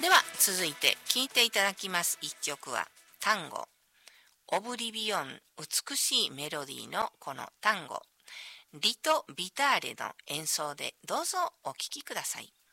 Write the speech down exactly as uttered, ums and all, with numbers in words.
では続いて聴いていただきます一曲はタンゴ、オブリビオン、美しいメロディーのこのタンゴ、リト・ビターレの演奏でどうぞお聴きください。